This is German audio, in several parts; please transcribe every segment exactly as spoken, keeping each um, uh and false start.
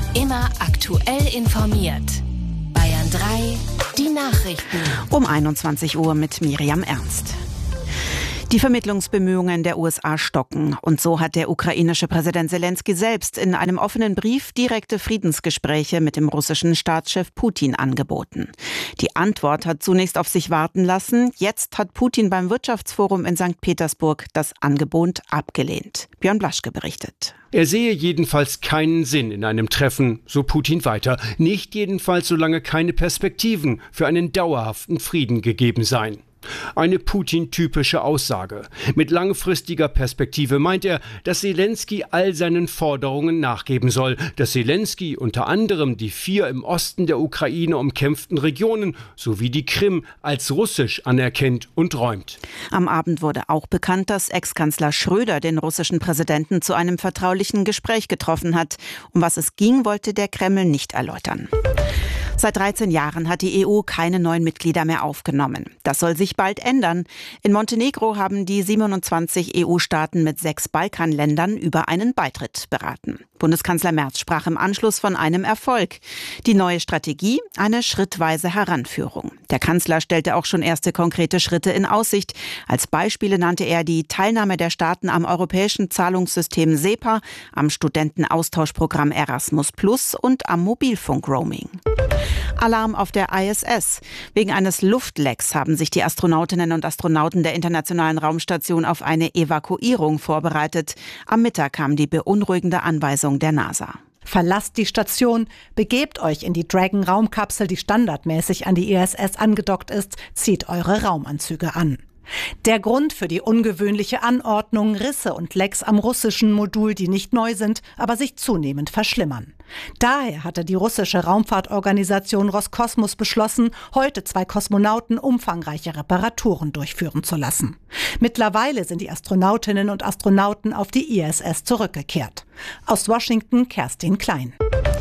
Immer aktuell informiert. Bayern drei, die Nachrichten. Um einundzwanzig Uhr mit Miriam Ernst. Die Vermittlungsbemühungen der U S A stocken. Und so hat der ukrainische Präsident Selenskyj selbst in einem offenen Brief direkte Friedensgespräche mit dem russischen Staatschef Putin angeboten. Die Antwort hat zunächst auf sich warten lassen. Jetzt hat Putin beim Wirtschaftsforum in Sankt Petersburg das Angebot abgelehnt. Björn Blaschke berichtet. Er sehe jedenfalls keinen Sinn in einem Treffen, so Putin weiter. Nicht jedenfalls, solange keine Perspektiven für einen dauerhaften Frieden gegeben seien. Eine Putin-typische Aussage. Mit langfristiger Perspektive meint er, dass Selenskyj all seinen Forderungen nachgeben soll, dass Selenskyj unter anderem die vier im Osten der Ukraine umkämpften Regionen sowie die Krim als russisch anerkennt und räumt. Am Abend wurde auch bekannt, dass Ex-Kanzler Schröder den russischen Präsidenten zu einem vertraulichen Gespräch getroffen hat. Um was es ging, wollte der Kreml nicht erläutern. Seit dreizehn Jahren hat die E U keine neuen Mitglieder mehr aufgenommen. Das soll sich bald ändern. In Montenegro haben die siebenundzwanzig E U-Staaten mit sechs Balkanländern über einen Beitritt beraten. Bundeskanzler Merz sprach im Anschluss von einem Erfolg. Die neue Strategie, eine schrittweise Heranführung. Der Kanzler stellte auch schon erste konkrete Schritte in Aussicht. Als Beispiele nannte er die Teilnahme der Staaten am europäischen Zahlungssystem SEPA, am Studentenaustauschprogramm Erasmus Plus und am Mobilfunk-Roaming. Alarm auf der I S S. Wegen eines Luftlecks haben sich die Astronautinnen und Astronauten der Internationalen Raumstation auf eine Evakuierung vorbereitet. Am Mittag kam die beunruhigende Anweisung der NASA. Verlasst die Station, begebt euch in die Dragon-Raumkapsel, die standardmäßig an die I S S angedockt ist, zieht eure Raumanzüge an. Der Grund für die ungewöhnliche Anordnung: Risse und Lecks am russischen Modul, die nicht neu sind, aber sich zunehmend verschlimmern. Daher hatte die russische Raumfahrtorganisation Roskosmos beschlossen, heute zwei Kosmonauten umfangreiche Reparaturen durchführen zu lassen. Mittlerweile sind die Astronautinnen und Astronauten auf die I S S zurückgekehrt. Aus Washington, Kerstin Klein.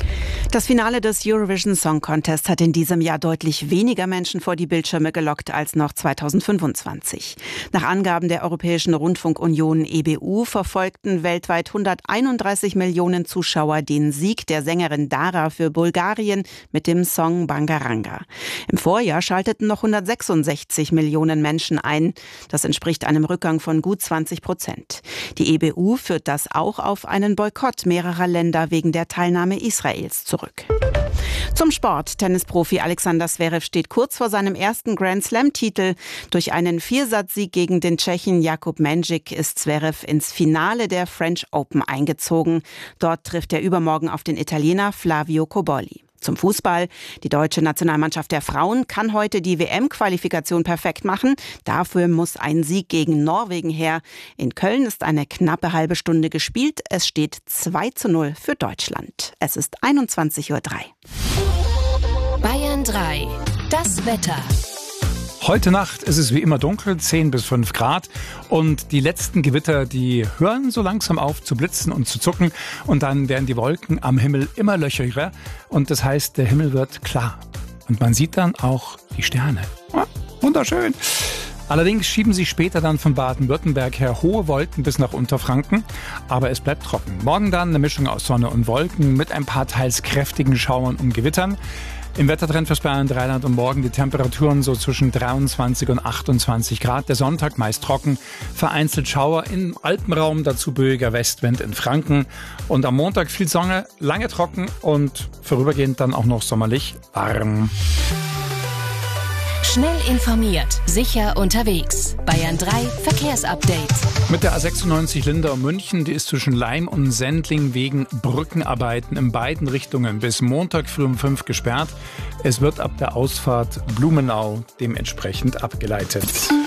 Das Finale des Eurovision Song Contest hat in diesem Jahr deutlich weniger Menschen vor die Bildschirme gelockt als noch zweitausendfünfundzwanzig. Nach Angaben der Europäischen Rundfunkunion E B U verfolgten weltweit hunderteinunddreißig Millionen Zuschauer den Sieg der Sängerin Dara für Bulgarien mit dem Song Bangaranga. Im Vorjahr schalteten noch hundertsechsundsechzig Millionen Menschen ein. Das entspricht einem Rückgang von gut zwanzig Prozent. Die E B U führt das auch auf einen Boykott mehrerer Länder wegen der Teilnahme Israels zurück. Zum Sport. Tennisprofi Alexander Zverev steht kurz vor seinem ersten Grand-Slam-Titel. Durch einen Viersatzsieg gegen den Tschechen Jakub Mendžić ist Zverev ins Finale der French Open eingezogen. Dort trifft er übermorgen auf den Italiener Flavio Cobolli. Zum Fußball. Die deutsche Nationalmannschaft der Frauen kann heute die W M-Qualifikation perfekt machen. Dafür muss ein Sieg gegen Norwegen her. In Köln ist eine knappe halbe Stunde gespielt. Es steht zwei zu null für Deutschland. Es ist einundzwanzig Uhr drei. Bayern drei. Das Wetter. Heute Nacht ist es wie immer dunkel, zehn bis fünf Grad. Und die letzten Gewitter, die hören so langsam auf zu blitzen und zu zucken. Und dann werden die Wolken am Himmel immer löcheriger. Und das heißt, der Himmel wird klar. Und man sieht dann auch die Sterne. Ja, wunderschön. Allerdings schieben sich später dann von Baden-Württemberg her hohe Wolken bis nach Unterfranken. Aber es bleibt trocken. Morgen dann eine Mischung aus Sonne und Wolken mit ein paar teils kräftigen Schauern und Gewittern. Im Wettertrend fürs Bayern Dreiland und morgen die Temperaturen so zwischen dreiundzwanzig und achtundzwanzig Grad. Der Sonntag meist trocken, vereinzelt Schauer im Alpenraum, dazu böiger Westwind in Franken. Und am Montag viel Sonne, lange trocken und vorübergehend dann auch noch sommerlich warm. Schnell informiert, sicher unterwegs. Bayern drei Verkehrsupdate. Mit der A sechsundneunzig Lindau-München, die ist zwischen Leim und Sendling wegen Brückenarbeiten in beiden Richtungen bis Montag früh um fünf gesperrt. Es wird ab der Ausfahrt Blumenau dementsprechend abgeleitet.